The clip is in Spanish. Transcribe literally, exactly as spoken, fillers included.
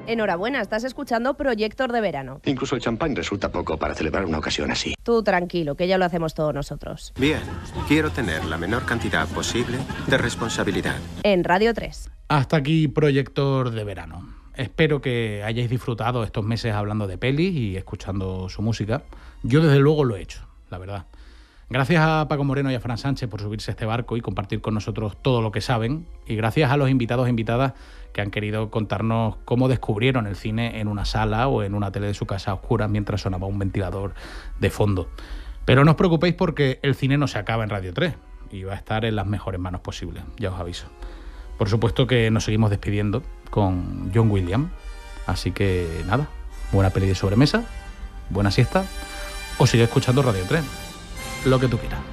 Enhorabuena, estás escuchando Proyectos de Verano. Incluso el champán resulta poco para celebrar una ocasión así. Tú tranquilo, que ya lo hacemos todos nosotros. Bien, quiero tener la menor cantidad posible de responsabilidad. En Radio tres. Hasta aquí Proyectos de Verano. Espero que hayáis disfrutado estos meses hablando de pelis y escuchando su música. Yo desde luego lo he hecho, la verdad. Gracias a Paco Moreno y a Fran Sánchez por subirse a este barco y compartir con nosotros todo lo que saben. Y gracias a los invitados e invitadas que han querido contarnos cómo descubrieron el cine en una sala o en una tele de su casa a oscuras mientras sonaba un ventilador de fondo. Pero no os preocupéis porque el cine no se acaba en Radio tres y va a estar en las mejores manos posibles, ya os aviso. Por supuesto que nos seguimos despidiendo con John Williams. Así que nada, buena peli de sobremesa, buena siesta o sigue escuchando Radio tres. Lo que tú quieras.